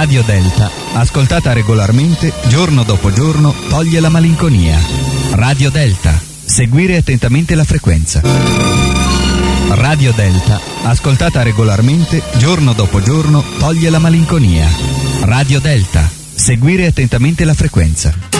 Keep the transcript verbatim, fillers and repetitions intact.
Radio Delta, ascoltata regolarmente, giorno dopo giorno, toglie la malinconia. Radio Delta, seguire attentamente la frequenza. Radio Delta, ascoltata regolarmente, giorno dopo giorno, toglie la malinconia. Radio Delta, seguire attentamente la frequenza.